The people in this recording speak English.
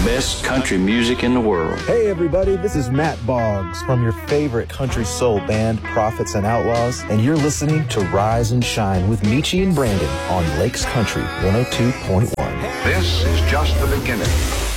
best country music in the world. Hey everybody, this is Matt Boggs from your favorite country soul band, Prophets and Outlaws, and you're listening to Rise and Shine with Michi and Brandon on Lakes Country 102.1. This is just the beginning.